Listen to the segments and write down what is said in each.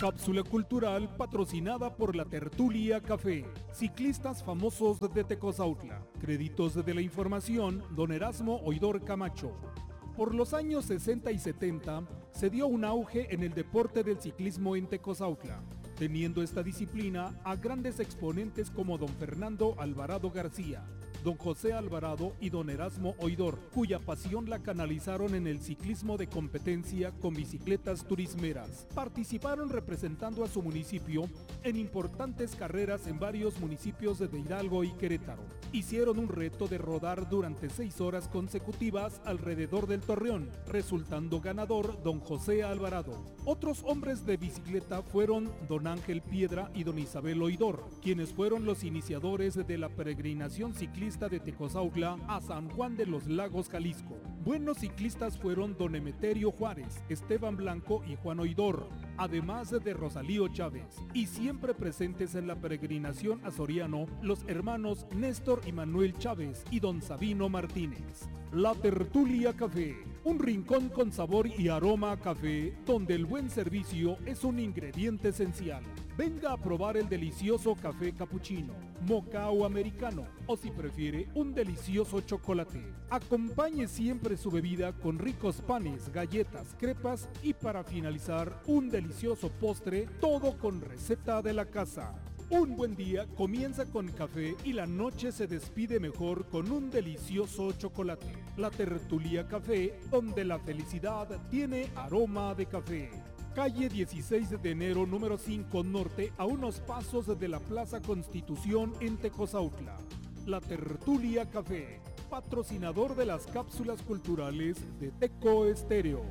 Cápsula cultural patrocinada por la Tertulia Café. Ciclistas famosos de Tecozautla. Créditos de la información, don Erasmo Oidor Camacho. Por los años 60 y 70 se dio un auge en el deporte del ciclismo en Tecozautla, teniendo esta disciplina a grandes exponentes como don Fernando Alvarado García, don José Alvarado y don Erasmo Oidor, cuya pasión la canalizaron en el ciclismo de competencia con bicicletas turismeras. Participaron representando a su municipio en importantes carreras en varios municipios de Hidalgo y Querétaro. Hicieron un reto de rodar durante 6 horas consecutivas alrededor del Torreón, resultando ganador don José Alvarado. Otros hombres de bicicleta fueron don Ángel Piedra y don Isabel Oidor, quienes fueron los iniciadores de la peregrinación ciclista de Tecozautla a San Juan de los Lagos, Jalisco. Buenos ciclistas fueron don Emeterio Juárez, Esteban Blanco y Juan Oidor, además de Rosalío Chávez, y siempre presentes en la peregrinación a Soriano, los hermanos Néstor y Manuel Chávez y don Sabino Martínez. La Tertulia Café, un rincón con sabor y aroma a café, donde el buen servicio es un ingrediente esencial. Venga a probar el delicioso café capuchino, moca o americano, o si prefiere, un delicioso chocolate. Acompañe siempre su bebida con ricos panes, galletas, crepas y para finalizar, un delicioso postre, todo con receta de la casa. Un buen día comienza con café y la noche se despide mejor con un delicioso chocolate. La Tertulia Café, donde la felicidad tiene aroma de café. Calle 16 de enero, número 5 Norte, a unos pasos de la Plaza Constitución en Tecozautla. La Tertulia Café, patrocinador de las cápsulas culturales de Teco Estéreo.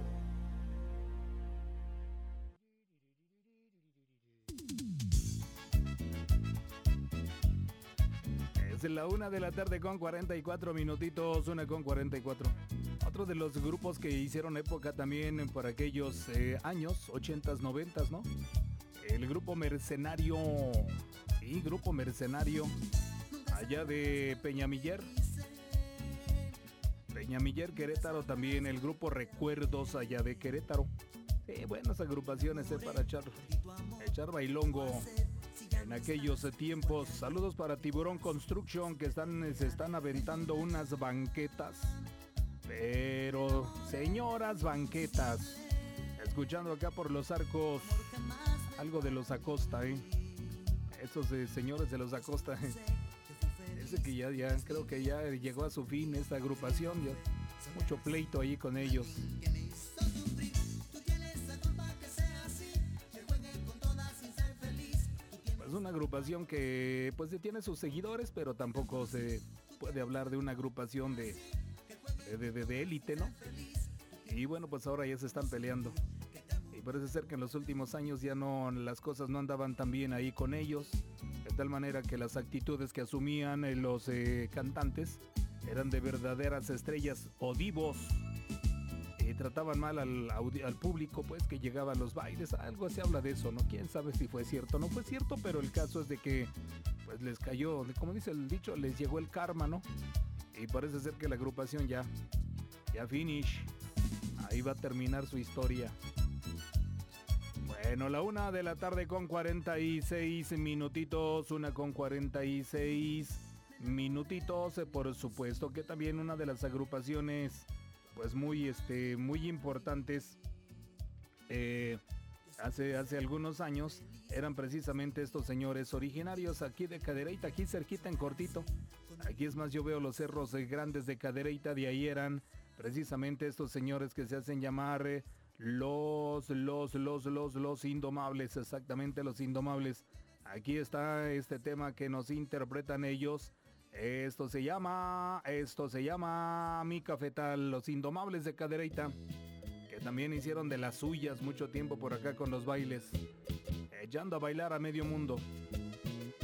Es la 1 de la tarde con 44 minutitos, 1:44. Otro de los grupos que hicieron época también por aquellos años, 80s, 90s, ¿no? El grupo Mercenario, sí, grupo Mercenario, allá de Peñamiller, Querétaro también, el grupo Recuerdos allá de Querétaro. Buenas agrupaciones para echar bailongo en aquellos tiempos. Saludos para Tiburón Construction, que se están aventando unas banquetas. Pero, señoras banquetas, escuchando acá por los arcos, algo de los Acosta, esos señores de los Acosta, ese que ya creo que ya llegó a su fin esta agrupación, ya, mucho pleito ahí con ellos. Pues una agrupación que pues tiene sus seguidores, pero tampoco se puede hablar de una agrupación de élite, ¿no? Y bueno, pues ahora ya se están peleando. Y parece ser que en los últimos años ya no, las cosas no andaban tan bien ahí con ellos. De tal manera que las actitudes que asumían los cantantes eran de verdaderas estrellas o divos. Y trataban mal al público, pues, que llegaba a los bailes. Algo se habla de eso, ¿no? Quién sabe si fue cierto o no fue cierto, pero el caso es de que pues les cayó, como dice el dicho, les llegó el karma, ¿no? Y parece ser que la agrupación ya finish. Ahí va a terminar su historia. Bueno, la 1 de la tarde con 46 minutitos. 1:46 minutitos. Por supuesto que también una de las agrupaciones pues muy importantes hace algunos años eran precisamente estos señores originarios aquí de Cadereyta, aquí cerquita en cortito. Aquí es más, yo veo los cerros grandes de Cadereyta, de ahí eran precisamente estos señores que se hacen llamar los Indomables, exactamente, los Indomables. Aquí está este tema que nos interpretan ellos. Esto se llama Mi Cafetal, los Indomables de Cadereyta, que también hicieron de las suyas mucho tiempo por acá con los bailes, echando a bailar a medio mundo.